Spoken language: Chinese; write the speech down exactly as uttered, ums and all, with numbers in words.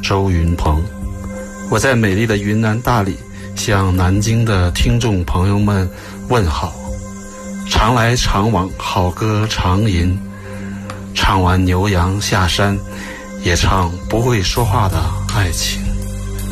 周云鹏。我在美丽的云南大理向南京的听众朋友们问好。常来常往，好歌常吟，唱完牛羊下山，也唱不会说话的爱情。